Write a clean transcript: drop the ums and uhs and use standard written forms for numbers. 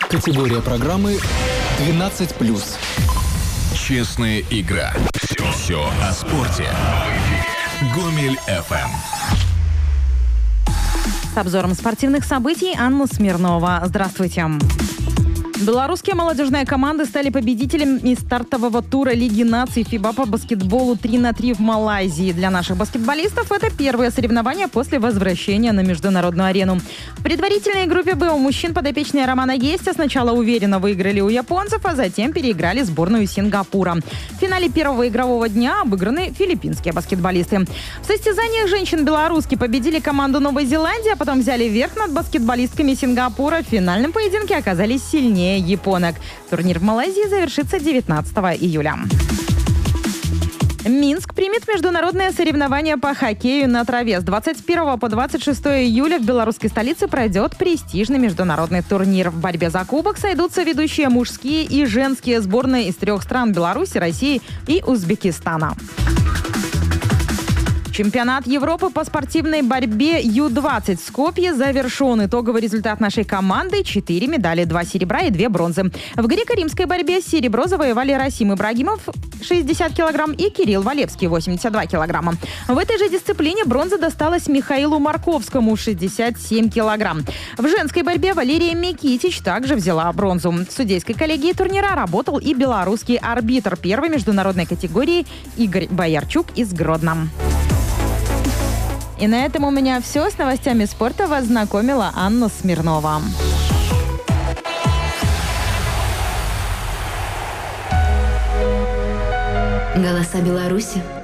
Категория программы 12+. Честная игра. Все о спорте. Гомель FM. С обзором спортивных событий Анна Смирнова. Здравствуйте. Белорусские молодежные команды стали победителями стартового тура Лиги наций ФИБА по баскетболу 3х3 в Малайзии. Для наших баскетболистов это первое соревнование после возвращения на международную арену. В предварительной группе Б у мужчин подопечные Романа Гестя сначала уверенно выиграли у японцев, а затем переиграли сборную Сингапура. В финале первого игрового дня обыграны филиппинские баскетболисты. В состязаниях женщин белорусские победили команду Новой Зеландии, а потом взяли верх над баскетболистками Сингапура. В финальном поединке оказались сильнее японок. Турнир в Малайзии завершится 19 июля. Минск примет международное соревнование по хоккею на траве. С 21 по 26 июля в белорусской столице пройдет престижный международный турнир. В борьбе за кубок сойдутся ведущие мужские и женские сборные из 3 стран – Беларуси, России и Узбекистана. Чемпионат Европы по спортивной борьбе Ю-20 в Скопье завершен. Итоговый результат нашей команды – 4 медали, 2 серебра и 2 бронзы. В греко-римской борьбе серебро завоевали Расим Ибрагимов 60 килограмм и Кирилл Валевский 82 килограмма. В этой же дисциплине бронза досталась Михаилу Марковскому 67 килограмм. В женской борьбе Валерия Микитич также взяла бронзу. В судейской коллегии турнира работал и белорусский арбитр первой международной категории Игорь Боярчук из Гродно. И на этом у меня все. С новостями спорта вас знакомила Анна Смирнова. Голоса Беларуси